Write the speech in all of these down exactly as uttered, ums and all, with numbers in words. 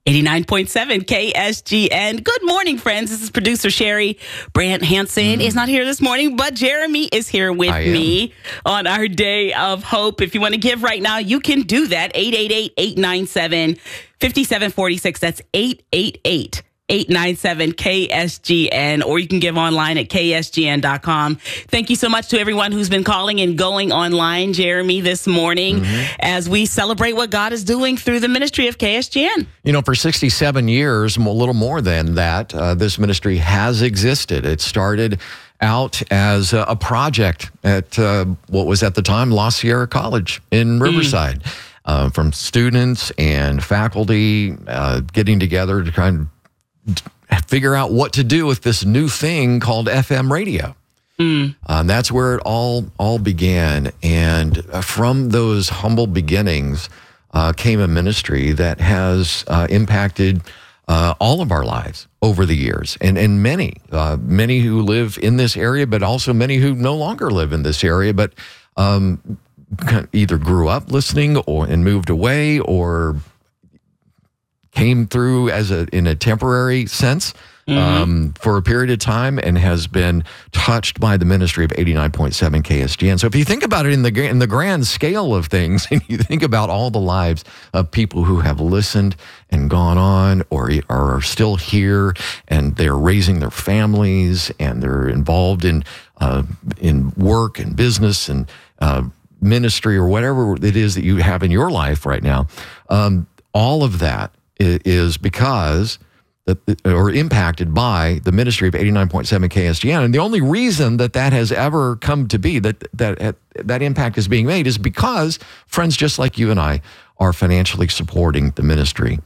eighty-nine point seven K S G N. Good morning, friends. This is producer Sherry. Brant Hansen mm. is not here this morning, but Jeremy is here with me on our day of hope. If you want to give right now, you can do that. eight eight eight, eight nine seven, five seven four six. That's eight eight eight, eight nine seven K S G N, or you can give online at K S G N dot com. Thank you so much to everyone who's been calling and going online, Jeremy, this morning mm-hmm. as we celebrate what God is doing through the ministry of K S G N. You know, for sixty-seven years, a little more than that, uh, this ministry has existed. It started out as a project at uh, what was at the time La Sierra College in Riverside, mm. uh, from students and faculty uh, getting together to kind of figure out what to do with this new thing called F M radio. Mm. Um, that's where it all all began. And uh, from those humble beginnings uh, came a ministry that has uh, impacted uh, all of our lives over the years. And, and many, uh, many who live in this area, but also many who no longer live in this area, but um, either grew up listening or and moved away or came through as a in a temporary sense mm-hmm. um, for a period of time and has been touched by the ministry of eighty-nine point seven K S G N. So if you think about it in the in the grand scale of things, and you think about all the lives of people who have listened and gone on or are still here, and they're raising their families and they're involved in uh, in work and business and uh, ministry or whatever it is that you have in your life right now, um, all of that is because, or impacted by the ministry of eighty-nine point seven K S G N. And the only reason that that has ever come to be, that that that impact is being made, is because friends just like you and I are financially supporting the ministry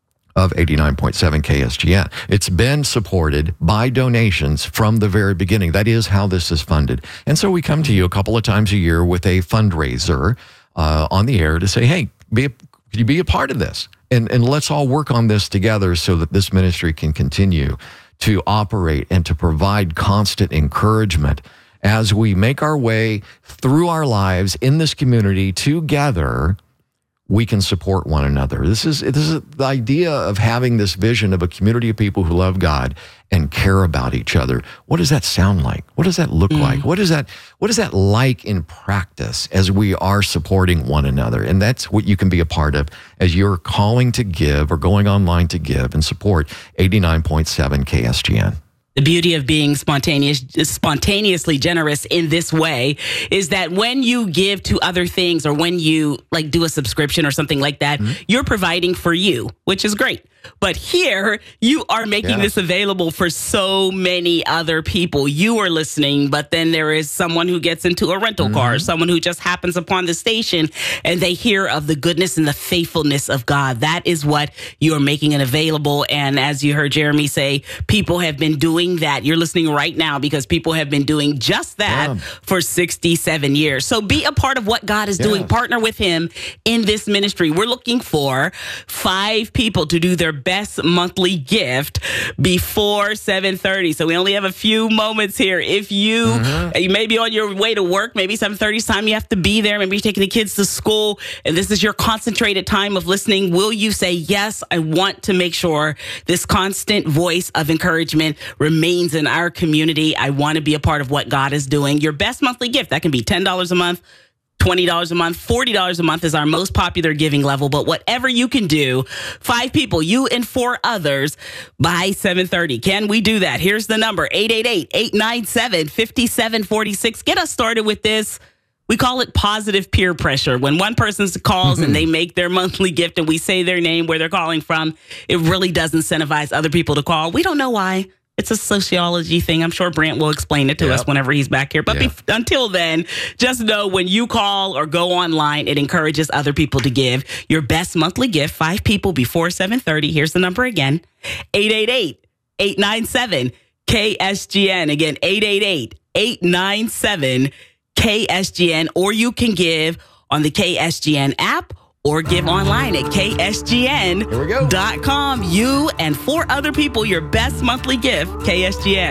of eighty-nine point seven K S G N. It's been supported by donations from the very beginning. That is how this is funded. And so we come to you a couple of times a year with a fundraiser uh, on the air to say, hey, be a, could you be a part of this? And, and let's all work on this together so that this ministry can continue to operate and to provide constant encouragement as we make our way through our lives in this community together. We can support one another. This is this is the idea of having this vision of a community of people who love God and care about each other. What does that sound like? What does that look mm. like? What is that what is that like in practice as we are supporting one another? And that's what you can be a part of as you're calling to give or going online to give and support eighty-nine point seven K S G N. The beauty of being spontaneous, spontaneously generous in this way is that when you give to other things, or when you like do a subscription or something like that, mm-hmm. you're providing for you, which is great. But here, you are making yeah. this available for so many other people. You are listening, but then there is someone who gets into a rental mm-hmm. car, someone who just happens upon the station, and they hear of the goodness and the faithfulness of God. That is what you are making it available. And as you heard Jeremy say, people have been doing that. You're listening right now because people have been doing just that yeah. for sixty-seven years. So be a part of what God is yeah. doing. Partner with him in this ministry. We're looking for five people to do their best monthly gift before seven thirty. So we only have a few moments here. If you, mm-hmm. you may be on your way to work, maybe seven thirty is time you have to be there. Maybe you're taking the kids to school and this is your concentrated time of listening. Will you say, yes, I want to make sure this constant voice of encouragement remains in our community. I want to be a part of what God is doing. Your best monthly gift, that can be ten dollars a month, twenty dollars a month, forty dollars a month is our most popular giving level. But whatever you can do, five people, you and four others, by seven thirty. Can we do that? Here's the number, eight eight eight, eight nine seven, five seven four six. Get us started with this. We call it positive peer pressure. When one person calls and they make their monthly gift and we say their name, where they're calling from, it really does incentivize other people to call. We don't know why. It's a sociology thing. I'm sure Brant will explain it to yep. us whenever he's back here. But yeah. be- until then, just know when you call or go online, it encourages other people to give. Your best monthly gift, five people before seven thirty. Here's the number again, eight eight eight, eight nine seven, K S G N. Again, eight eight eight, eight nine seven, K S G N. Or you can give on the K S G N app, or give online at K S G N dot com. You and four other people, your best monthly gift, K S G N.